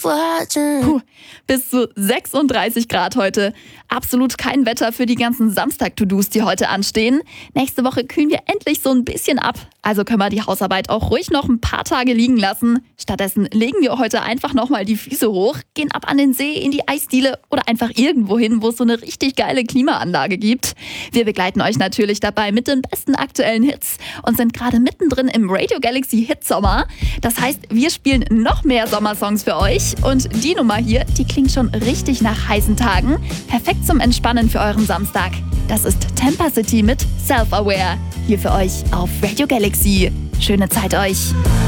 Bis zu 36 Grad heute. Absolut kein Wetter für die ganzen Samstag-To-Dos, die heute anstehen. Nächste Woche kühlen wir endlich so ein bisschen ab. Also können wir die Hausarbeit auch ruhig noch ein paar Tage liegen lassen. Stattdessen legen wir heute einfach nochmal die Füße hoch, gehen ab an den See, in die Eisdiele oder einfach irgendwo hin, wo es so eine richtig geile Klimaanlage gibt. Wir begleiten euch natürlich dabei mit den besten aktuellen Hits und sind gerade mittendrin im Radio Galaxy Hitsommer. Das heißt, wir spielen noch mehr Sommersongs für euch. Und die Nummer hier, die klingt schon richtig nach heißen Tagen. Perfekt zum Entspannen für euren Samstag. Das ist Tempacity mit Self-Aware. Hier für euch auf Radio Galaxy. Schöne Zeit euch.